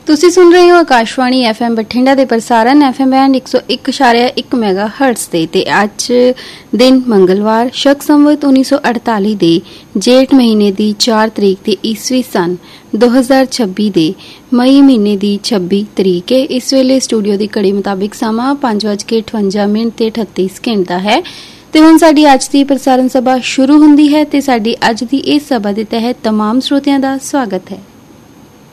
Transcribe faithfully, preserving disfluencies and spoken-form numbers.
ਤੁਸੀਂ ਸੁਣ ਰਹੇ ਹੋ ਆਕਾਸ਼ਵਾਣੀ ਐਫ ਐਮ ਬਠਿੰਡਾ ਦੇ ਪ੍ਰਸਾਰਣ ਐਫ ਐਮ ਬੈਂਡ ਇੱਕ ਸੌ ਇੱਕ ਇਸ਼ਾਰਿਆ ਇੱਕ ਮੈਗਾ ਹਰਟਜ਼ ਤੇ ਤੇ ਅੱਜ ਦਿਨ ਮੰਗਲਵਾਰ ਸ਼ਕ ਸੰਵਤ ਉੱਨੀ ਸੌ ਅੜਤਾਲੀ ਦੇ ਜੇਠ ਮਹੀਨੇ ਦੀ ਚਾਰ ਤਰੀਕ ਤੇ ਈਸਵੀ ਸਨ ਦੋ ਹਜ਼ਾਰ ਛੱਬੀ ਦੇ ਮਈ ਮਹੀਨੇ ਦੀ ਛੱਬੀ ਤਰੀਕ ਹੈ। ਇਸ ਵੇਲੇ ਸਟੂਡੀਓ ਦੀ ਘੜੀ ਮੁਤਾਬਿਕ ਸਮਾਂ ਪੰਜ ਵੱਜ ਕੇ ਅਠਵੰਜਾ ਮਿੰਟ ਤੇ ਅਠੱਤੀ ਸਕਿੰਟ ਦਾ ਹੈ ਤੇ ਹੁਣ ਸਾਡੀ ਅੱਜ ਦੀ ਪ੍ਰਸਾਰਣ ਸਭਾ ਸ਼ੁਰੂ ਹੁੰਦੀ ਹੈ ਤੇ ਸਾਡੀ ਅੱਜ ਦੀ ਇਸ ਸਭਾ ਦੇ ਤਹਿਤ तमाम ਸਰੋਤਿਆਂ ਦਾ ਸਵਾਗਤ ਹੈ।